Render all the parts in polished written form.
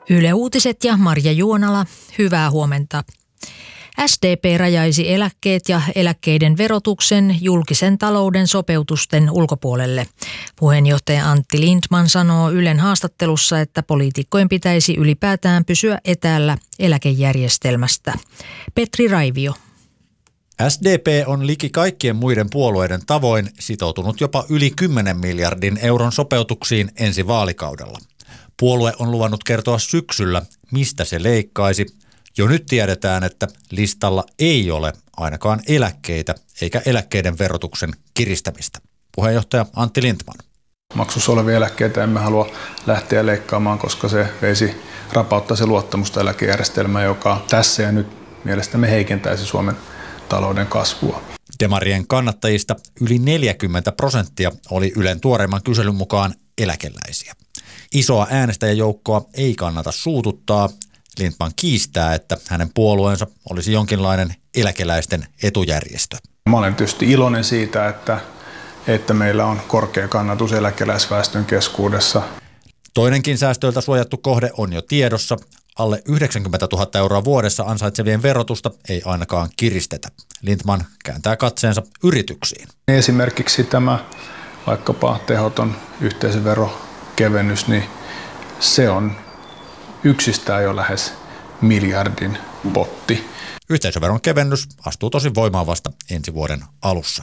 Yle Uutiset ja Marja Juonala, hyvää huomenta. SDP rajaisi eläkkeet ja eläkkeiden verotuksen julkisen talouden sopeutusten ulkopuolelle. Puheenjohtaja Antti Lindtman sanoo Ylen haastattelussa, että poliitikkojen pitäisi ylipäätään pysyä etäällä eläkejärjestelmästä. Petri Raivio. SDP on liki kaikkien muiden puolueiden tavoin sitoutunut jopa yli 10 miljardin euron sopeutuksiin ensi vaalikaudella. Puolue on luvannut kertoa syksyllä, mistä se leikkaisi. Jo nyt tiedetään, että listalla ei ole ainakaan eläkkeitä eikä eläkkeiden verotuksen kiristämistä. Puheenjohtaja Antti Lindtman. Maksussa olevia eläkkeitä emme halua lähteä leikkaamaan, koska se rapauttaisi luottamusta eläkejärjestelmään, joka tässä ja nyt mielestämme heikentäisi Suomen talouden kasvua. Demarien kannattajista yli 40% oli Ylen tuoreimman kyselyn mukaan eläkeläisiä. Isoa äänestäjäjoukkoa ei kannata suututtaa. Lindtman kiistää, että hänen puolueensa olisi jonkinlainen eläkeläisten etujärjestö. Mä olen tietysti iloinen siitä, että meillä on korkea kannatus eläkeläisväestön keskuudessa. Toinenkin säästöiltä suojattu kohde on jo tiedossa. Alle 90 000 euroa vuodessa ansaitsevien verotusta ei ainakaan kiristetä. Lindtman kääntää katseensa yrityksiin. Esimerkiksi tämä vaikkapa tehoton yhteisöverokevennys, niin se on yksistään jo lähes miljardin potti. Yhteisöveron kevennys astuu tosin voimaan vasta ensi vuoden alussa.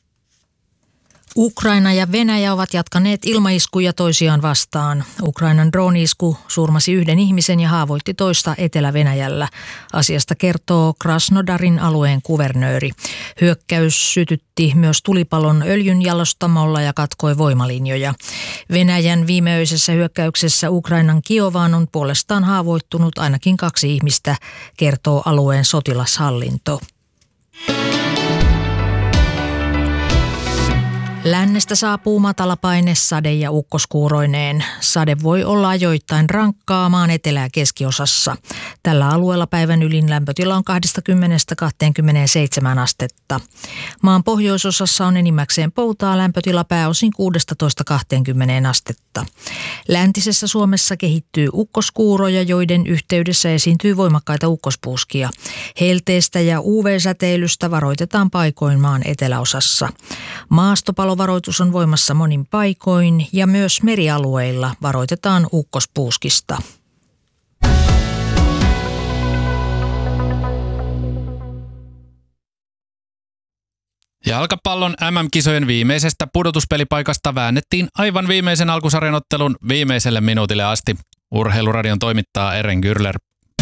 Ukraina ja Venäjä ovat jatkaneet ilmaiskuja toisiaan vastaan. Ukrainan drooni-isku surmasi yhden ihmisen ja haavoitti toista Etelä-Venäjällä. Asiasta kertoo Krasnodarin alueen kuvernööri. Hyökkäys sytytti myös tulipalon öljynjalostamolla ja katkoi voimalinjoja. Venäjän viimeisessä hyökkäyksessä Ukrainan Kiovaan on puolestaan haavoittunut ainakin 2 ihmistä, kertoo alueen sotilashallinto. Lännestä saapuu matalapaine sade- ja ukkoskuuroineen. Sade voi olla ajoittain rankkaa maan etelä- ja keskiosassa. Tällä alueella päivän ylin lämpötila on 20–27 astetta. Maan pohjoisosassa on enimmäkseen poutaa, lämpötila pääosin 16–20 astetta. Läntisessä Suomessa kehittyy ukkoskuuroja, joiden yhteydessä esiintyy voimakkaita ukkospuuskia. Helteestä ja UV-säteilystä varoitetaan paikoin maan eteläosassa. Maastopalovaroitus on voimassa monin paikoin ja myös merialueilla varoitetaan ukkospuuskista. Jalkapallon MM-kisojen viimeisestä pudotuspelipaikasta väännettiin aivan viimeisen alkusarjan ottelun viimeiselle minuutille asti. Urheiluradion toimittaa Eren Gürler.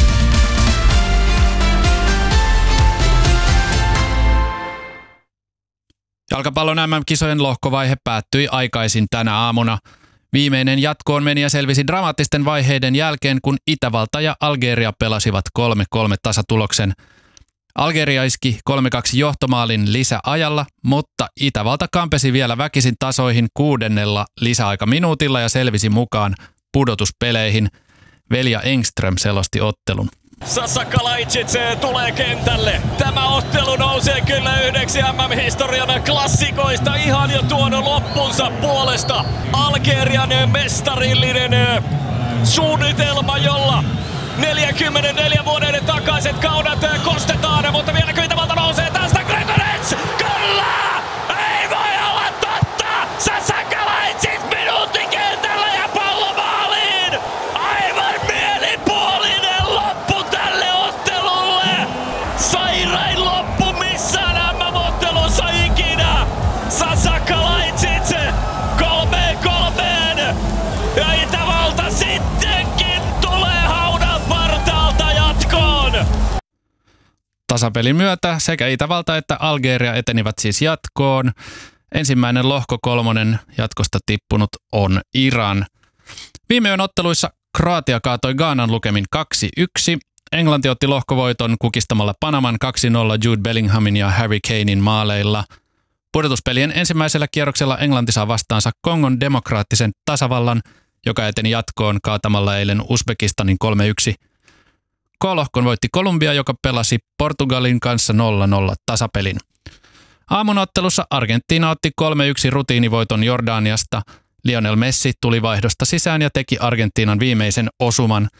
Jalkapallon MM-kisojen lohkovaihe päättyi aikaisin tänä aamuna. Viimeinen jatkoon meni ja selvisi dramaattisten vaiheiden jälkeen, kun Itävalta ja Algeria pelasivat 3-3 tasatuloksen. Algeria iski 3-2 johtomaalin lisäajalla, mutta Itävalta kampesi vielä väkisin tasoihin 6. lisäaikaminuutilla ja selvisi mukaan pudotuspeleihin. Velja Engström selosti ottelun. Sasa Kalajdzic tulee kentälle. Tämä ottelu nousee kyllä yhdeksi MM-historian klassikoista ihan jo tuon loppunsa puolesta. Algerian mestarillinen suunnitelma, jolla 44 vuoden takaiset kaudet kostetaan, mutta vieläkö Itävalta nousee tästä? Gregoritsch! Kyllä! Ei voi olla totta! Sasa Kalajdzic minuutti kentällä ja pallo maaliin! Aivan mielipuolinen loppu tälle ottelulle! Sairain loppu missään MM-ottelussa ikinä! Sasa Kalajdzic 3-3 ja Itävalta sittenkin tulee haudan partaalta jatkoon! Tasapelin myötä sekä Itävalta että Algeria etenivät siis jatkoon. Ensimmäinen lohko 3 jatkosta tippunut on Iran. Viime yön otteluissa Kroatia kaatoi Ghanan lukemin 2-1. Englanti otti lohkovoiton kukistamalla Panaman 2-0 Jude Bellinghamin ja Harry Kanein maaleilla. Pudotuspelien ensimmäisellä kierroksella Englanti saa vastaansa Kongon demokraattisen tasavallan, joka eteni jatkoon kaatamalla eilen Uzbekistanin 3-1. K-lohkon voitti Kolumbia, joka pelasi Portugalin kanssa 0-0 tasapelin. Aamun ottelussa Argentiina otti 3-1 rutiinivoiton Jordaniasta. Lionel Messi tuli vaihdosta sisään ja teki Argentiinan viimeisen osuman.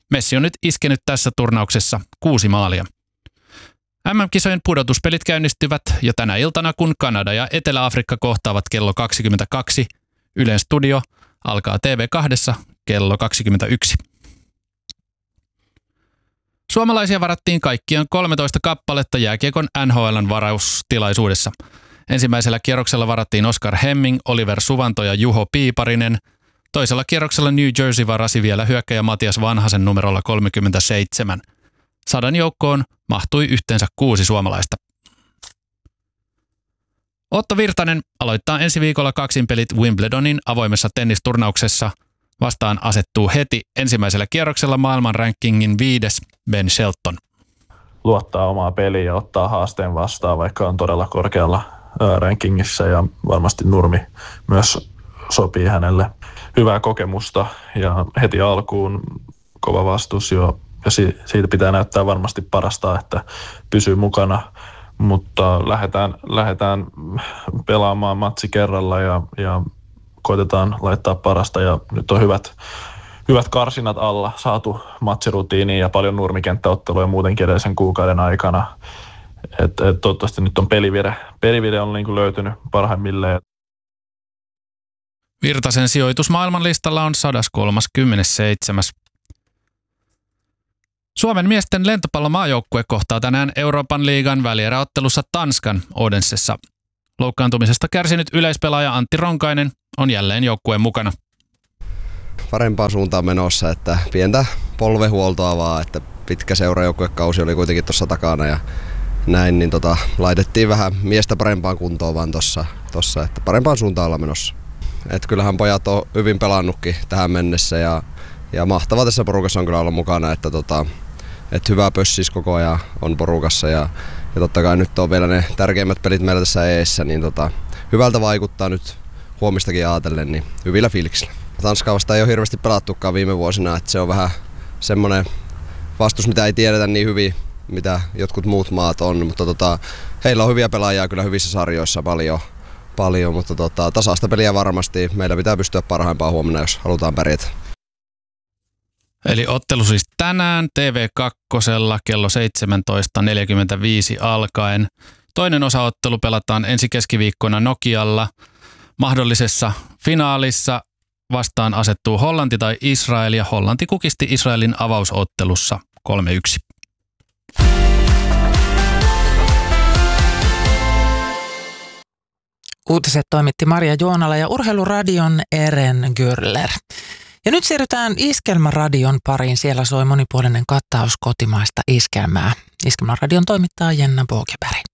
Messi on nyt iskenyt tässä turnauksessa 6 maalia. MM-kisojen pudotuspelit käynnistyvät jo tänä iltana, kun Kanada ja Etelä-Afrikka kohtaavat kello 22. Ylen studio alkaa TV2 kello 21. Suomalaisia varattiin kaikkiaan 13 kappaletta jääkiekon NHL:n varaustilaisuudessa. Ensimmäisellä kierroksella varattiin Oskar Hemming, Oliver Suvanto ja Juho Piiparinen. Toisella kierroksella New Jersey varasi vielä hyökkäjä Matias Vanhasen numerolla 37. 100 joukkoon mahtui yhteensä 6 suomalaista. Otto Virtanen aloittaa ensi viikolla kaksinpelit Wimbledonin avoimessa tennisturnauksessa. Vastaan asettuu heti ensimmäisellä kierroksella maailman rankingin 5. Ben Shelton. Luottaa omaa peliä ja ottaa haasteen vastaan, vaikka on todella korkealla rankingissa, ja varmasti nurmi myös sopii hänelle. Hyvää kokemusta ja heti alkuun kova vastus jo, ja siitä pitää näyttää varmasti parasta, että pysyy mukana, mutta lähdetään pelaamaan matsi kerralla ja koitetaan laittaa parasta, ja nyt on hyvät karsinat alla, saatu matsirutiiniin ja paljon nurmikenttäotteluja muutenkin edellisen kuukauden aikana. Toivottavasti nyt on pelivire on niin kuin löytynyt parhaimmilleen. Virtasen sijoitus maailmanlistalla on 137. Suomen miesten lentopallomaajoukkue kohtaa tänään Euroopan liigan välieräottelussa Tanskan Odensessa. Loukkaantumisesta kärsinyt yleispelaaja Antti Ronkainen on jälleen joukkueen mukana. Parempaan suuntaan menossa, että pientä polvehuoltoa vaan, että pitkä seurajoukkuekausi oli kuitenkin tuossa takana ja näin, niin laitettiin vähän miestä parempaan kuntoon vaan tossa, että parempaan suuntaan ollaan menossa. Et kyllähän pojat on hyvin pelannutkin tähän mennessä ja mahtavaa tässä porukassa on kyllä olla mukana, että hyvä pössis koko ajan on porukassa ja totta kai nyt on vielä ne tärkeimmät pelit meillä tässä eessä, niin hyvältä vaikuttaa nyt huomistakin ajatellen, niin hyvillä fiiliksillä. Tanskaa vasta ei ole hirveästi pelattukaan viime vuosina, että se on vähän semmoinen vastus, mitä ei tiedetä niin hyvin, mitä jotkut muut maat on, mutta heillä on hyviä pelaajia kyllä hyvissä sarjoissa paljon, mutta tasaista peliä varmasti. Meillä pitää pystyä parhaimpaan huomenna, jos halutaan pärjätä. Eli ottelu siis tänään TV2 kello 17.45 alkaen. Toinen osaottelu pelataan ensi keskiviikkona Nokialla. Mahdollisessa finaalissa vastaan asettuu Hollanti tai Israel, ja Hollanti kukisti Israelin avausottelussa 3-1. Uutiset toimitti Maria Juonala ja Urheiluradion Eren Gürler. Ja nyt siirrytään Iskelmäradion pariin. Siellä soi monipuolinen kattaus kotimaista iskelmää. Iskelmäradion toimittaa Jenna Bogeberg.